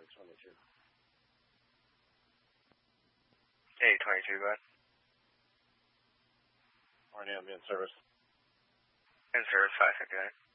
22. Hey, 22, go ahead. Morning, I'm in service. In service, 559.